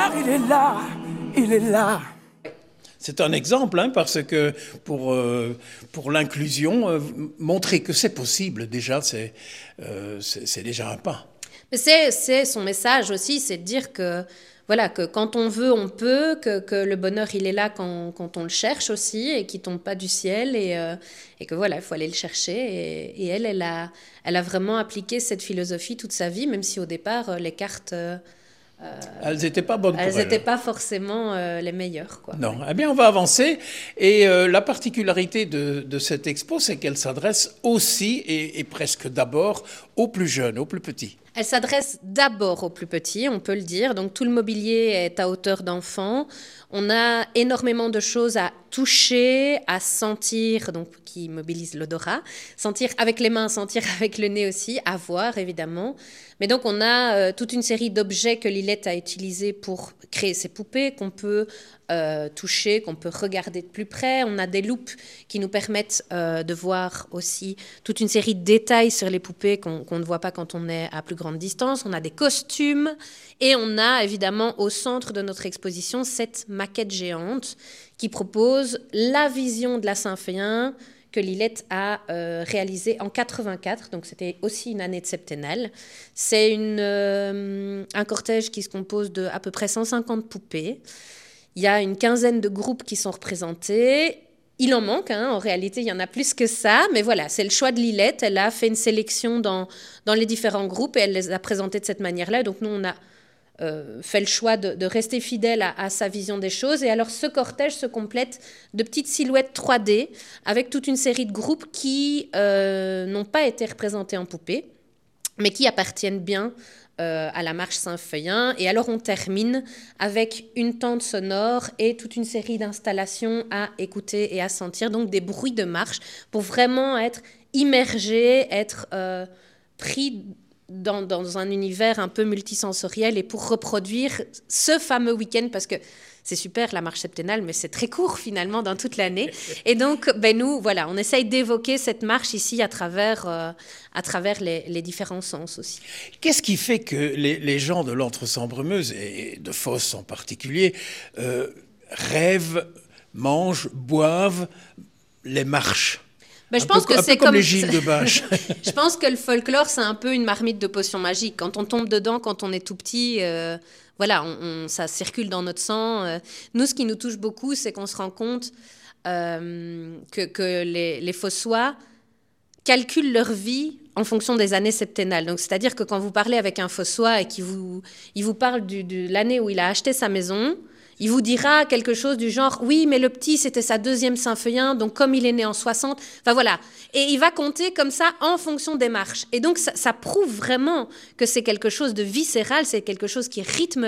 bonheur, il est là. C'est un exemple, parce que pour l'inclusion, montrer que c'est possible, déjà, c'est déjà un pas. Mais c'est son message aussi, c'est de dire que, voilà, que quand on veut, on peut, que le bonheur, il est là quand on le cherche aussi, et qu'il ne tombe pas du ciel, et que voilà, il faut aller le chercher. Et elle a vraiment appliqué cette philosophie toute sa vie, même si au départ, les cartes... elles n'étaient pas bonnes pour elle. Elles n'étaient pas forcément les meilleures, quoi. Non. Eh bien, on va avancer. Et la particularité de cette expo, c'est qu'elle s'adresse aussi et presque d'abord aux plus jeunes, aux plus petits. Elle s'adresse d'abord aux plus petits, on peut le dire. Donc tout le mobilier est à hauteur d'enfant. On a énormément de choses à toucher, à sentir, donc qui mobilise l'odorat. Sentir avec les mains, sentir avec le nez aussi, à voir évidemment. Mais donc on a toute une série d'objets que Lilette a utilisés pour créer ces poupées qu'on peut toucher, qu'on peut regarder de plus près. On a des loupes qui nous permettent de voir aussi toute une série de détails sur les poupées qu'on ne voit pas quand on est à plus grande distance. On a des costumes et on a évidemment au centre de notre exposition cette maquette géante qui propose la vision de la Saint-Féin que Lilette a réalisée en 84, donc c'était aussi une année de septennale. C'est un cortège qui se compose de à peu près 150 poupées. Il y a une quinzaine de groupes qui sont représentés. Il en manque, en réalité, il y en a plus que ça. Mais voilà, c'est le choix de Lilette. Elle a fait une sélection dans les différents groupes et elle les a présentés de cette manière-là. Donc nous, on a fait le choix de rester fidèle à sa vision des choses. Et alors, ce cortège se complète de petites silhouettes 3D avec toute une série de groupes qui n'ont pas été représentés en poupée, mais qui appartiennent bien à la marche Saint-Féin. Et alors, on termine avec une tente sonore et toute une série d'installations à écouter et à sentir, donc des bruits de marche, pour vraiment être immergé, être pris dans un univers un peu multisensoriel et pour reproduire ce fameux week-end, parce que c'est super la marche septennale, mais c'est très court finalement dans toute l'année. Et donc, nous, voilà, on essaye d'évoquer cette marche ici à travers les différents sens aussi. Qu'est-ce qui fait que les gens de l'Entre-Sambre-Meuse, et de Fos en particulier, rêvent, mangent, boivent les marches ? Je pense que c'est comme les Gilles de Bâche. Je pense que le folklore, c'est un peu une marmite de potions magiques. Quand on tombe dedans, quand on est tout petit, voilà, ça circule dans notre sang. Nous, ce qui nous touche beaucoup, c'est qu'on se rend compte que les Fossois calculent leur vie en fonction des années septennales. Donc, c'est-à-dire que quand vous parlez avec un Fossois et qu'il vous parle de l'année où il a acheté sa maison, il vous dira quelque chose du genre « Oui, mais le petit, c'était sa deuxième Saint-Féin, donc comme il est né en 60... » Enfin, voilà. Et il va compter comme ça en fonction des marches. Et donc, ça prouve vraiment que c'est quelque chose de viscéral, c'est quelque chose qui rythme